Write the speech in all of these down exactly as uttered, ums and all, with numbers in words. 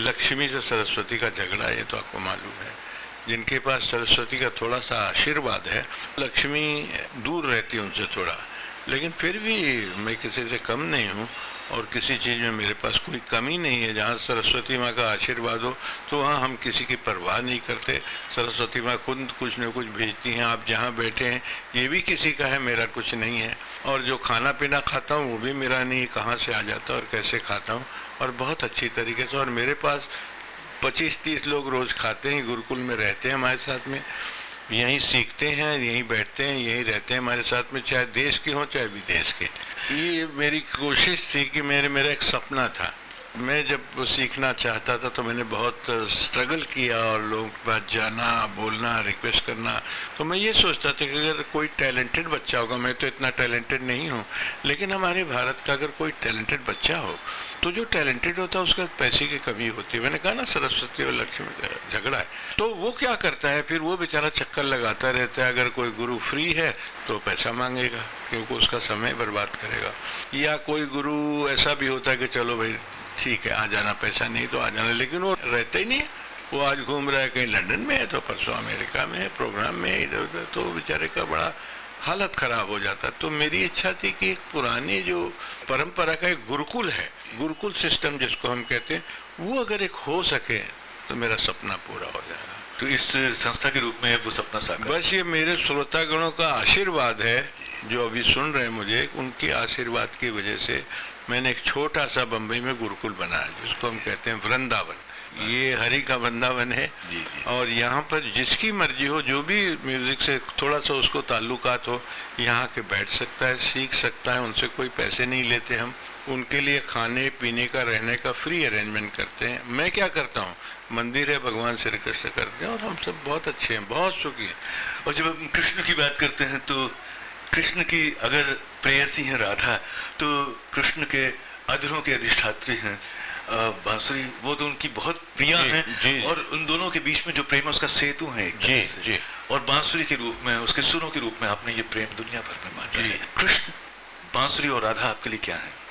लक्ष्मी से सरस्वती का झगड़ा, ये तो आपको मालूम है। जिनके पास सरस्वती का थोड़ा सा आशीर्वाद है, लक्ष्मी दूर रहती है उनसे थोड़ा, लेकिन फिर भी मैं किसी से कम नहीं हूँ और किसी चीज़ में मेरे पास कोई कमी नहीं है। जहाँ सरस्वती माँ का आशीर्वाद हो तो वहाँ हम किसी की परवाह नहीं करते। सरस्वती माँ खुद कुछ न कुछ भेजती हैं। आप जहाँ बैठे हैं ये भी किसी का है, मेरा कुछ नहीं है। और जो खाना पीना खाता हूँ वो भी मेरा नहीं, कहाँ से आ जाता है और कैसे खाता हूँ, और बहुत अच्छी तरीके से। और मेरे पास पच्चीस तीस लोग रोज़ खाते हैं, गुरुकुल में रहते हैं हमारे साथ में, यहीं सीखते हैं, यहीं बैठते हैं, यहीं रहते हैं हमारे साथ में, चाहे देश के हों चाहे विदेश के। ये मेरी कोशिश थी कि मेरे मेरा एक सपना था। मैं जब सीखना चाहता था तो मैंने बहुत स्ट्रगल किया और लोगों के पास जाना, बोलना, रिक्वेस्ट करना। तो मैं ये सोचता था कि अगर कोई टैलेंटेड बच्चा होगा, मैं तो इतना टैलेंटेड नहीं हूँ, लेकिन हमारे भारत का अगर कोई टैलेंटेड बच्चा हो तो जो टैलेंटेड होता है उसका पैसे की कमी होती है। मैंने कहा ना सरस्वती और लक्ष्मी का झगड़ा है, तो वो क्या करता है फिर, वो बेचारा चक्कर लगाता रहता है। अगर कोई गुरु फ्री है तो पैसा मांगेगा क्योंकि उसका समय बर्बाद करेगा, या कोई गुरु ऐसा भी होता है कि चलो भाई ठीक है आ जाना, पैसा नहीं तो आ जाना, लेकिन वो रहता ही नहीं है। वो आज घूम रहा है कहीं लंदन में है, तो परसों अमेरिका में है, प्रोग्राम में है, इधर उधर, तो बेचारे का बड़ा हालत खराब हो जाता। तो मेरी इच्छा थी कि एक पुरानी जो परंपरा का एक गुरुकुल है, गुरुकुल सिस्टम जिसको हम कहते हैं, वो अगर एक हो सके तो मेरा सपना पूरा हो जाएगा। तो इस संस्था के रूप में वो सपना साकार, बस ये मेरे श्रोतागणों का आशीर्वाद है जो अभी सुन रहे हैं मुझे, उनके आशीर्वाद की वजह से मैंने एक छोटा सा बम्बई में गुरुकुल बनाया जिसको हम कहते हैं वृंदावन। ये हरि का वृंदावन है जी जी। और यहाँ पर जिसकी मर्जी हो, जो भी म्यूज़िक से थोड़ा सा उसको ताल्लुकात हो, यहाँ के बैठ सकता है, सीख सकता है। उनसे कोई पैसे नहीं लेते हम, उनके लिए खाने पीने का, रहने का फ्री अरेंजमेंट करते हैं। मैं क्या करता हूँ, मंदिर है, भगवान श्री कृष्ण करते हैं और हम सब बहुत अच्छे हैं, बहुत सुखी हैं। और जब हम कृष्ण की बात करते हैं तो कृष्ण की अगर प्रेयसी है राधा, तो कृष्ण के अधरों के अधिष्ठात्री हैं बांसुरी, वो तो उनकी बहुत प्रिय हैं, और उन दोनों के बीच में जो प्रेम है उसका सेतु है एक तरह से। जी। और बांसुरी के रूप में, उसके सुरों के रूप में आपने ये प्रेम दुनिया भर में माना है। कृष्ण, बांसुरी और राधा आपके लिए क्या है?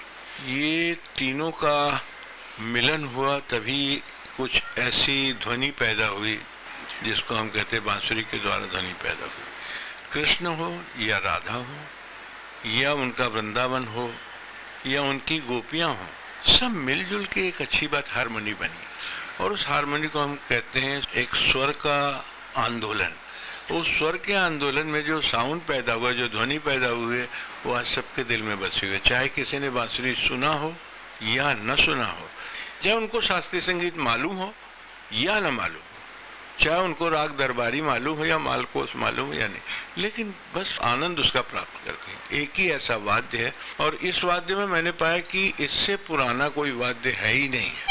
ये तीनों का मिलन हुआ तभी कुछ ऐसी ध्वनि पैदा हुई जिसको हम कहते हैं बांसुरी के द्वारा ध्वनि पैदा हुई। कृष्ण हो या राधा हो या उनका वृंदावन हो या उनकी गोपियां हो, सब मिलजुल के एक अच्छी बात हारमोनी बनी, और उस हारमोनी को हम कहते हैं एक स्वर का आंदोलन। उस स्वर के आंदोलन में जो साउंड पैदा हुआ, जो ध्वनि पैदा हुए, वो आज सबके दिल में बसी हुई है। चाहे किसी ने बांसुरी सुना हो या न सुना हो, चाहे उनको शास्त्रीय संगीत मालूम हो या न मालूम, चाहे उनको राग दरबारी मालूम हो या मालकोस मालूम हो या नहीं, लेकिन बस आनंद उसका प्राप्त करते हैं। एक ही ऐसा वाद्य है, और इस वाद्य में मैंने पाया कि इससे पुराना कोई वाद्य है ही नहीं है।